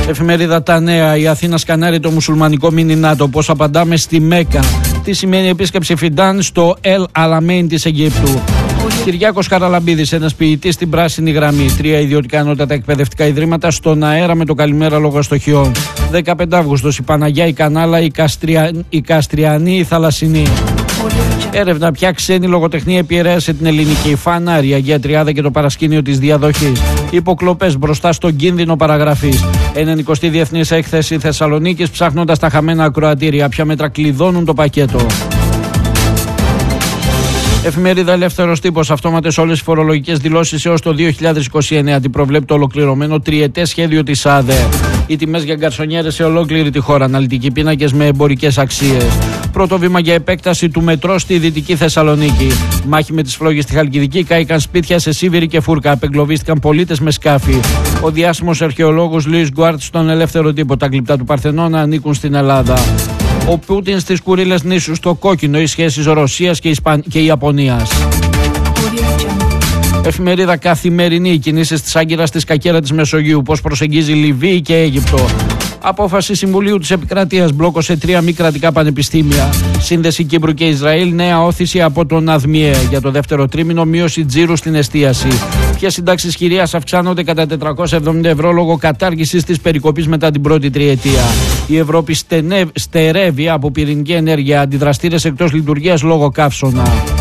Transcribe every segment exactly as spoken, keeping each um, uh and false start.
Εφημερίδα Τα Νέα. Η Αθήνα σκανάρει το μουσουλμανικό μίνι ΝΑΤΟ. Πώς απαντάμε στη Μέκα. Τι σημαίνει επίσκεψη Φιντάν στο Ελ Αλαμέιν της Αιγύπτου. Κυριάκος Χαραλαμπίδης, ένας ποιητής στην πράσινη γραμμή. Τρία ιδιωτικά ανώτατα εκπαιδευτικά ιδρύματα στον αέρα με το καλημέρα λόγω αστοχιών. δεκαπέντε Αυγούστος, η Παναγιά, η Κανάλα, η, Καστρια... η Καστριανή, η Θαλασσινή. Έρευνα: ποια ξένη λογοτεχνία επηρέασε την ελληνική. Φανάρι, Αγία Τριάδα και το παρασκήνιο της διαδοχής. Υποκλοπές μπροστά στον κίνδυνο παραγραφής. ενενηκοστή Διεθνής Έκθεση Θεσσαλονίκης, ψάχνοντας τα χαμένα ακροατήρια. Ποια μέτρα κλειδώνουν το πακέτο. Εφημερίδα Ελεύθερος Τύπος. Αυτόματες όλες οι φορολογικές δηλώσεις έως το δύο χιλιάδες είκοσι εννέα. Τι προβλέπει το ολοκληρωμένο τριετές σχέδιο της ΑΔΕ. Οι τιμές για γκαρσονιέρες σε ολόκληρη τη χώρα. Αναλυτικοί πίνακες με εμπορικές αξίες. Πρώτο βήμα για επέκταση του μετρό στη Δυτική Θεσσαλονίκη. Μάχη με τις φλόγες στη Χαλκιδική. Κάηκαν σπίτια σε Σίβηρη και Φούρκα. Απεγκλωβίστηκαν πολίτες με σκάφη. Ο διάσημος αρχαιολόγος Λουίς Γκουάρτ στον Ελεύθερο Τύπο. Τα γλυπτά του Παρθενώνα ανήκουν στην Ελλάδα. Ο Πούτιν στις Κουρίλες νήσους, στο κόκκινο, οι σχέσεις Ρωσίας και, Ισπαν... και Ιαπωνίας. Εφημερίδα Καθημερινή. Οι κινήσεις της Άγκυρας στη σκακέρα της Μεσογείου. Πώς προσεγγίζει Λιβύη και Αίγυπτο. Απόφαση Συμβουλίου της Επικρατείας. Μπλόκωσε τρία μη κρατικά πανεπιστήμια. Σύνδεση Κύπρου και Ισραήλ. Νέα όθηση από τον ΑΔΜΙΕ. Για το δεύτερο τρίμηνο, μείωση τζίρου στην εστίαση. Ποιες συντάξεις χειρίας αυξάνονται κατά τετρακόσια εβδομήντα ευρώ λόγω κατάργησης της περικοπής μετά την πρώτη τριετία. Η Ευρώπη στενε... στερεύει από πυρηνική ενέργεια. Αντιδραστήρες εκτός λειτουργίας λόγω καύσωνα.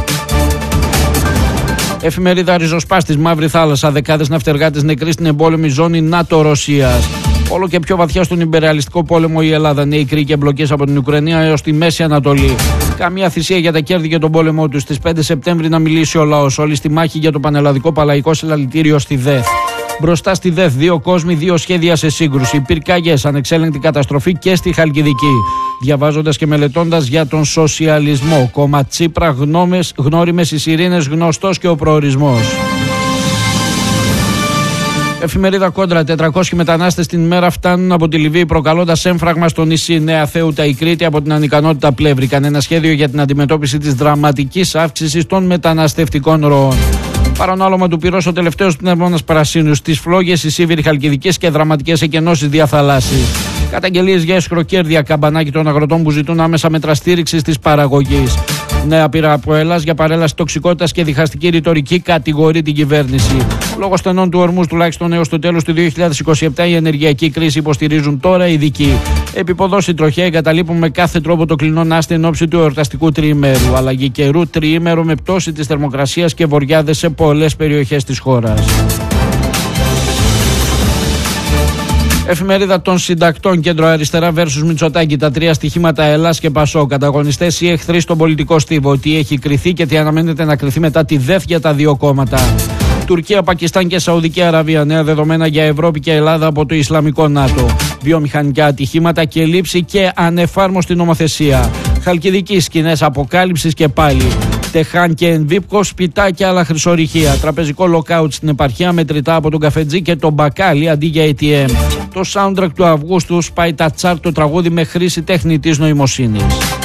Εφημερίδα Ριζοσπάστης, Μαύρη Θάλασσα. Δεκάδες ναυτεργάτες νεκροί στην εμπόλεμη ζώνη ΝΑΤΟ-Ρωσίας. Όλο και πιο βαθιά στον υπερεαλιστικό πόλεμο η Ελλάδα. Νέοι κρίκοι εμπλοκές από την Ουκρανία έως τη Μέση Ανατολή. Καμία θυσία για τα κέρδη και τον πόλεμό του. Στις πέντε Σεπτέμβρη να μιλήσει ο λαός. Όλοι στη μάχη για το πανελλαδικό παλαϊκό συλλαλητήριο στη ΔΕΘ. Μπροστά στη ΔΕΘ, δύο κόσμοι, δύο σχέδια σε σύγκρουση. Πυρκαγιές, ανεξέλεγκτη καταστροφή και στη Χαλκιδική. Διαβάζοντας και μελετώντας για τον σοσιαλισμό. Κόμμα Τσίπρα, γνώμες, γνώριμες οι σιρήνες, γνωστός και ο προορισμός. Εφημερίδα Κόντρα. τετρακόσιοι μετανάστες την ημέρα φτάνουν από τη Λιβύη, προκαλώντας έμφραγμα στο νησί Νέα Θέουτα η Κρήτη από την ανικανότητα πλεύρη. Κανένα σχέδιο για την αντιμετώπιση της δραματικής αύξησης των μεταναστευτικών ροών. Παρανάλωμα του πυρός ο τελευταίος πνεύμονας Πρασίνου. Στις φλόγες, οι Σίβηροι Χαλκιδικές και δραματικές εκενώσεις διαθαλάσσης. Καταγγελίες για αισχροκέρδεια, καμπανάκι των αγροτών που ζητούν άμεσα μέτρα στήριξης της παραγωγής. Νέα πείρα από Ελλάς για παρέλαση τοξικότητας και διχαστική ρητορική κατηγορεί την κυβέρνηση. Λόγω στενών του ορμούς, τουλάχιστον έως το τέλος του δύο χιλιάδες είκοσι επτά, η ενεργειακή κρίση υποστηρίζουν τώρα οι ειδικοί. Επιποδόση τροχιά, εγκαταλείπουν με κάθε τρόπο το κλινό Νάστη εν ώψη του εορταστικού τριημέρου. Αλλαγή καιρού, τριήμερο με πτώση της θερμοκρασίας και βοριάδες σε πολλές περιοχές της χώρας. Εφημερίδα των Συντακτών, κέντρο αριστερά versus Μητσοτάκη. Τα τρία στοιχήματα Ελλάς και Πασόκ. Ανταγωνιστές ή εχθροί στον πολιτικό στίβο. Τι έχει κριθεί και τι αναμένεται να κριθεί μετά τη ΔΕΘ για τα δύο κόμματα. Τουρκία, Πακιστάν και Σαουδική Αραβία. Νέα δεδομένα για Ευρώπη και Ελλάδα από το Ισλαμικό ΝΑΤΟ. Βιομηχανικά ατυχήματα και λήψη και ανεφάρμοστη νομοθεσία. Χαλκιδική, σκηνές αποκάλυψης και πάλι. Τεχάν και Ενβίπκο, σπιτά και άλλα χρυσορυχεία. Τραπεζικό λοκάουτ στην επαρχία, μετρητά από τον καφετζή και τον μπακάλι αντί για έι τι εμ. Το soundtrack του Αυγούστου σπάει τα τσάρτ το τραγούδι με χρήση τεχνητής νοημοσύνης.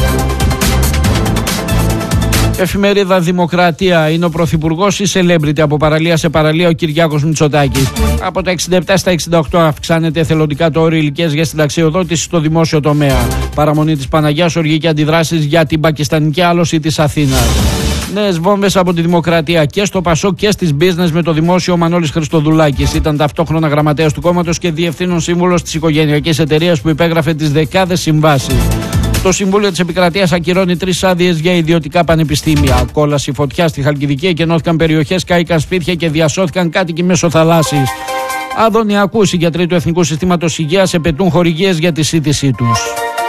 Εφημερίδα Δημοκρατία. Είναι ο πρωθυπουργός ή celebrity. Από παραλία σε παραλία ο Κυριάκος Μητσοτάκης. Από τα εξήντα επτά στα εξήντα οκτώ αυξάνεται εθελοντικά το όριο ηλικίας για συνταξιοδότηση στο δημόσιο τομέα. Παραμονή της Παναγιάς, οργή και αντιδράσεις για την πακιστανική άλωση της Αθήνας. Νέες βόμβες από τη Δημοκρατία και στο Πασό και στις business με το δημόσιο. Ο Μανώλης Χριστοδουλάκης ήταν ταυτόχρονα γραμματέας του κόμματος και διευθύνων σύμβουλος της οικογενειακής εταιρείας που υπέγραφε τις δεκάδες συμβάσεις. Το Συμβούλιο της Επικρατείας ακυρώνει τρεις άδειες για ιδιωτικά πανεπιστήμια. Κόλαση φωτιά στη Χαλκιδική, εκενώθηκαν περιοχές, κάηκαν σπίτια και διασώθηκαν κάτοικοι μέσω θαλάσσης. Αδωνιακούς, οι γιατροί του Εθνικού Συστήματος Υγείας επαιτούν χορηγίες για τη σύντησή τους.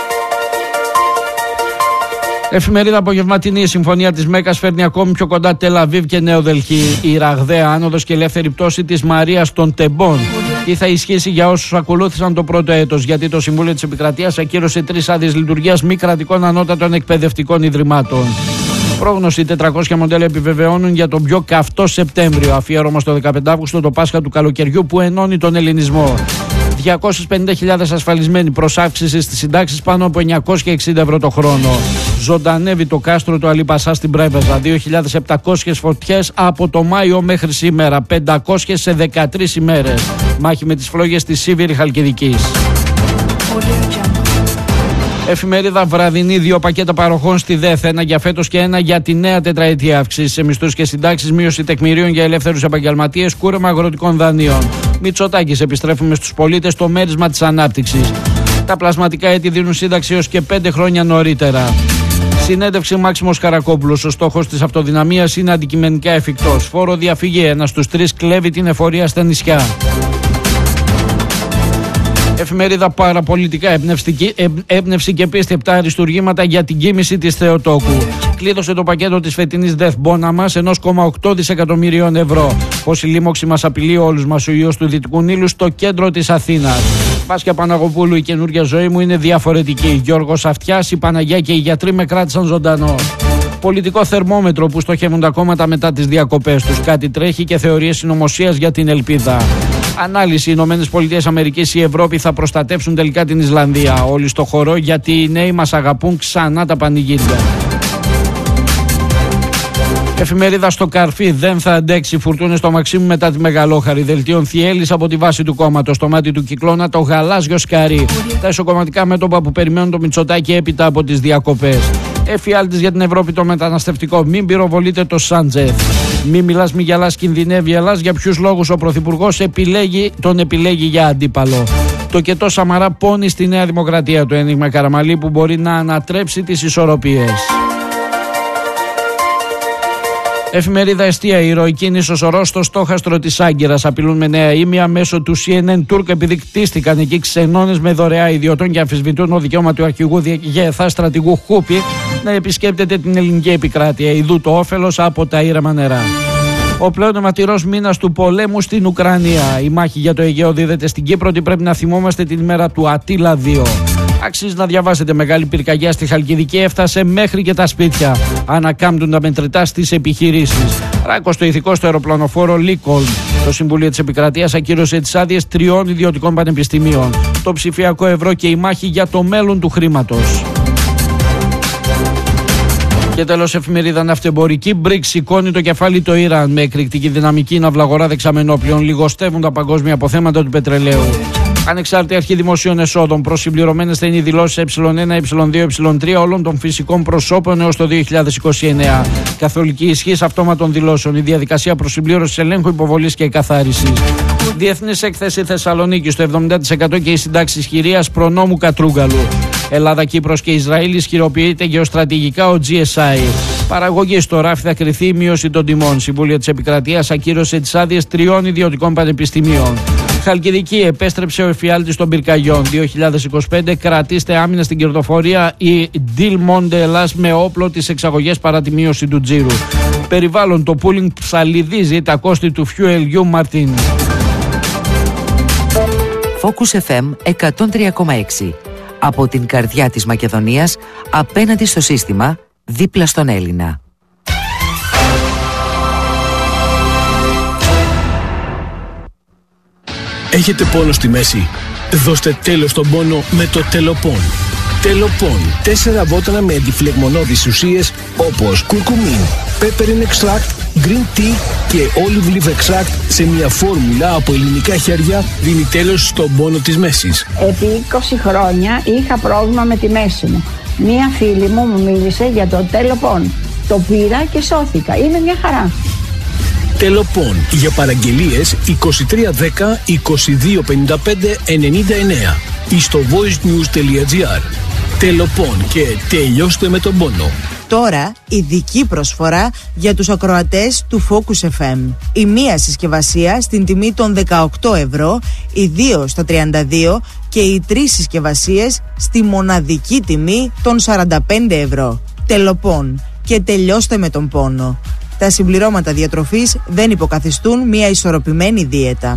Εφημερίδα Απογευματινή. Η συμφωνία της Μέκας φέρνει ακόμη πιο κοντά Τελ Αβίβ και Νέο Δελχή. Η ραγδαία άνοδος και ελεύθερη πτώση της Μαρίας των Τεμπών. Τι θα ισχύσει για όσους ακολούθησαν το πρώτο έτος, γιατί το Συμβούλιο της Επικρατείας ακύρωσε τρεις άδειες λειτουργίας μη κρατικών ανώτατων εκπαιδευτικών ιδρυμάτων. Πρόγνωση: τετρακόσια μοντέλα επιβεβαιώνουν για τον πιο καυτό Σεπτέμβριο. Αφιέρωμα στο δεκαπέντε Αυγούστου, το Πάσχα του καλοκαιριού που ενώνει τον ελληνισμό. διακόσιες πενήντα χιλιάδες ασφαλισμένοι προς αύξηση στις συντάξεις πάνω από εννιακόσια εξήντα ευρώ το χρόνο. Ζωντανεύει το κάστρο του Αλιπασά στην Πρέβεζα. δύο χιλιάδες επτακόσιες φωτιές από το Μάιο μέχρι σήμερα. πεντακόσιες σε δεκατρείς ημέρες. Μάχη με τις φλόγες της Σίβηρη Χαλκιδικής. Εφημερίδα Βραδινή, δύο πακέτα παροχών στη ΔΕΘ, ένα για φέτος και ένα για τη νέα τετραετία. Αύξηση σε μισθούς και συντάξεις, μείωση τεκμηρίων για ελεύθερους επαγγελματίες, κούρεμα αγροτικών δανείων. Μητσοτάκης, επιστρέφουμε στους πολίτες το μέρισμα της ανάπτυξης. Τα πλασματικά έτη δίνουν σύνταξη έως και πέντε χρόνια νωρίτερα. Συνέντευξη Μάξιμος Καρακόπουλος. Ο στόχος της αυτοδυναμίας είναι αντικειμενικά εφικτός. Φόρο διαφυγή. Ένας στους τρεις κλέβει την εφορία στα νησιά. Εφημερίδα Παραπολιτικά, έμπνευση και πίστη, επτά αριστουργήματα για την κοίμηση της Θεοτόκου. Κλείδωσε το πακέτο της φετινής ΔΕΘ Μπόνα μας ενός κόμμα οκτώ δισεκατομμυρίων ευρώ. Πως η λίμωξη μας απειλεί όλους μας, ο ιός του Δυτικού Νείλου στο κέντρο της Αθήνας. Βάσια Παναγοπούλου, η καινούργια ζωή μου είναι διαφορετική. Γιώργος Αυτιάς, η Παναγιά και οι γιατροί με κράτησαν ζωντανό. Πολιτικό θερμόμετρο που στοχεύουν τα κόμματα μετά τις διακοπές τους. Κάτι τρέχει και θεωρίες συνωμοσίας για την ελπίδα. Ανάλυση: οι Ηνωμένες Πολιτείες Αμερικής, η Ευρώπη θα προστατεύσουν τελικά την Ισλανδία. Όλοι στο χορό γιατί οι νέοι μας αγαπούν, ξανά τα πανηγύρια. Εφημερίδα Στο Καρφί, δεν θα αντέξει φουρτούνες στο Μαξίμου μετά τη Μεγαλόχαρη. Δελτίων Θιέλης από τη βάση του κόμματος. Στο μάτι του κυκλώνα το γαλάζιο σκαρί. Τα ισοκομματικά μέτωπα που περιμένουν το Μητσοτάκη έπειτα από τις διακοπές. Εφιάλτης για την Ευρώπη το μεταναστευτικό. Μην πυροβολείτε το Σάντζεθ. Μη μιλάς, μη γελάς, κινδυνεύει Ελλάς. Για ποιους λόγους ο Πρωθυπουργός επιλέγει, τον επιλέγει για αντίπαλο. Το κετό Σαμαρά πόνει στη Νέα Δημοκρατία. Το ένιγμα Καραμαλή που μπορεί να ανατρέψει τις ισορροπίες. Εφημερίδα Εστία, η ηρωική νήσος Ορός στο στόχαστρο της Άγκυρας. Απειλούν με νέα ήμια μέσω του σι εν εν Turk, επειδή κτίστηκαν εκεί ξενώνες με δωρεά ιδιωτών και αμφισβητούν το δικαίωμα του αρχηγού ΓΕΘΑ στρατηγού Χούπη να επισκέπτεται την ελληνική επικράτεια. Ιδού το όφελος από τα ήρεμα νερά. Ο πλέον αιματηρός μήνας του πολέμου στην Ουκρανία. Η μάχη για το Αιγαίο δίδεται στην Κύπρο ότι πρέπει να θυμόμαστε την ημέρα του Αττίλα δύο. Αξίζει να διαβάσετε. Μεγάλη πυρκαγιά στη Χαλκιδική έφτασε μέχρι και τα σπίτια. Ανακάμπτουν τα μετρητά στις επιχειρήσεις. Ράκος το ηθικό στο αεροπλανοφόρο Λίκολν. Το Συμβούλιο της Επικρατείας ακύρωσε τις άδειες τριών ιδιωτικών πανεπιστημίων. Το ψηφιακό ευρώ και η μάχη για το μέλλον του χρήματος. Και τέλος, εφημερίδα Ναυτεμπορική. μπρικς σηκώνει το κεφάλι το Ιράν. Με εκρηκτική δυναμική ναυλαγορά δεξαμενόπλων λιγοστεύουν τα παγκόσμια αποθέματα του πετρελαίου. Ανεξάρτητη αρχή δημοσίων εσόδων. Προσυμπληρωμένες θα είναι οι δηλώσεις ε1, ε2, ε3 όλων των φυσικών προσώπων έως το δύο χιλιάδες είκοσι εννέα. Καθολική ισχύς αυτόματων δηλώσεων. Η διαδικασία προσυμπλήρωσης, ελέγχου, υποβολής και εκαθάρισης. Διεθνής έκθεση Θεσσαλονίκη στο εβδομήντα τοις εκατό και οι συντάξεις χειρίας προνόμου Κατρούγκαλου. Ελλάδα, Κύπρος και Ισραήλ ισχυροποιείται γεωστρατηγικά ο τζι ες άι. Παραγωγή στο ράφι θα κριθεί η μείωση των τιμών. Συμβούλιο της Επικρατείας ακύρωσε τις άδειες τριών ιδιωτικών πανεπιστημίων. Χαλκιδική, επέστρεψε ο εφιάλτης των πυρκαγιών. δύο χιλιάδες είκοσι πέντε κρατήστε άμυνα στην κερδοφορία. Η Deal Monde Ελλάς με όπλο τις εξαγωγές παρά τη μείωση του τζίρου. Περιβάλλον, το pooling ψαλιδίζει τα κόστη του Fuel U Martin. Focus εφ εμ εκατόν τρία κόμμα έξι. Από την καρδιά της Μακεδονίας, απέναντι στο σύστημα, δίπλα στον Έλληνα. Έχετε πόνο στη μέση? Δώστε τέλος στον πόνο με το Τελοπών. Τελοπών. Τέσσερα βότανα με αντιφλεγμονώδεις ουσίες όπως κουρκουμίν, pepperine extract, green tea και olive leaf extract σε μια φόρμουλα από ελληνικά χέρια δίνει τέλος στον πόνο της μέσης. Επί είκοσι χρόνια είχα πρόβλημα με τη μέση μου. Μία φίλη μου μου μίλησε για το Τελοπών. Το πήρα και σώθηκα. Είναι μια χαρά. Τελοπών. Για παραγγελίες είκοσι τρία δέκα είκοσι δύο πενήντα πέντε ενενήντα εννέα ή στο voicenews.gr. Τελοπών και τελειώστε με τον πόνο. Τώρα ειδική προσφορά για τους ακροατές του Focus εφ εμ. Η μία συσκευασία στην τιμή των δεκαοκτώ ευρώ, οι δύο στα τριάντα δύο και οι τρεις συσκευασίες στη μοναδική τιμή των σαράντα πέντε ευρώ. Τελοπών και τελειώστε με τον πόνο. Τα συμπληρώματα διατροφής δεν υποκαθιστούν μια ισορροπημένη δίαιτα.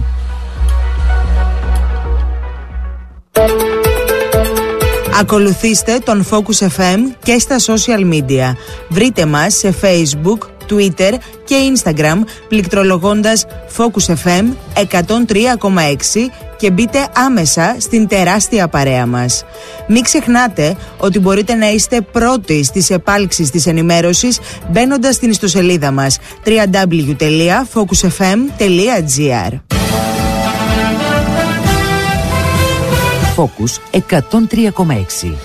Ακολουθήστε τον Focus εφ εμ και στα social media. Βρείτε μας σε Facebook, Twitter και Instagram πληκτρολογώντας Focus εφ εμ εκατόν τρία κόμμα έξι και μπείτε άμεσα στην τεράστια παρέα μας. Μην ξεχνάτε ότι μπορείτε να είστε πρώτοι στις επάλξεις της ενημέρωσης μπαίνοντας στην ιστοσελίδα μας double-u double-u double-u τελεία focus f m τελεία g r. Focus εκατόν τρία κόμμα έξι.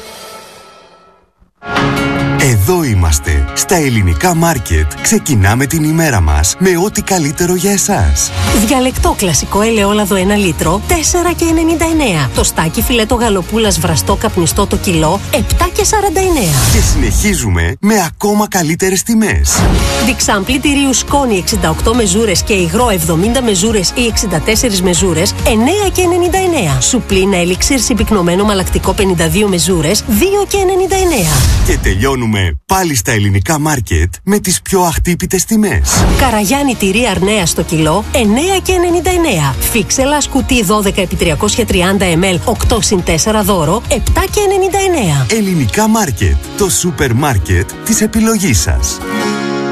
Εδώ είμαστε, στα ελληνικά μάρκετ. Ξεκινάμε την ημέρα μας με ό,τι καλύτερο για εσάς. Διαλεκτό κλασικό ελαιόλαδο ένα λίτρο, τέσσερα και ενενήντα εννέα. Το στάκι φιλέτο γαλοπούλας βραστό καπνιστό το κιλό, επτά και σαράντα εννέα. Και συνεχίζουμε με ακόμα καλύτερες τιμές. Διξάμπλι τυρίου σκόνη εξήντα οκτώ μεζούρες και υγρό εβδομήντα μεζούρες ή εξήντα τέσσερις μεζούρες, εννέα και ενενήντα εννέα. Σουπλίνα ελίξιρ συμπυκνωμένο μαλακτικό πενήντα δύο μεζούρες, δύο και ενενήντα εννέα. Και τελειώνουμε πάλι στα ελληνικά μάρκετ με τις πιο αχτύπητες τιμές. Καραγιάννη τυρί αρνέα στο κιλό, εννέα και ενενήντα εννέα. Φίξελα κουτί δώδεκα επί τριακόσια τριάντα μιλιλίτρα, οκτώ συν τέσσερα δώρο, επτά και ενενήντα εννέα. Ελληνικά μάρκετ, το σούπερ μάρκετ της επιλογής σας.